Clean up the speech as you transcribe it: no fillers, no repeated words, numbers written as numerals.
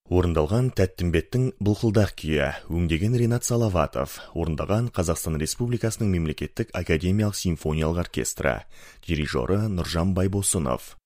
Орындалған Тәттімбеттің «Былқылдақ күйі», өңдеген Ренат Салаватов, орындаған Қазақстан Республикасының мемлекеттік академиялық симфониялық оркестрі, дирижері Нұржан Байбосынов.